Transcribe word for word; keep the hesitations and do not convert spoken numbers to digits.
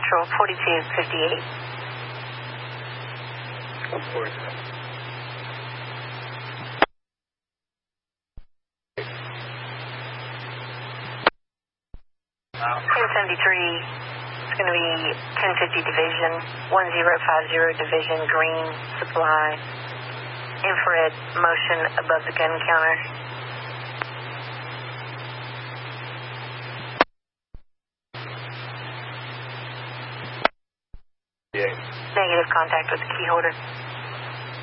Central, forty-two fifty-eight. ten seventy-three, it's going to be ten fifty Division, one zero five zero Division, green supply, infrared motion above the gun counter. Yeah. Negative contact with the key holder.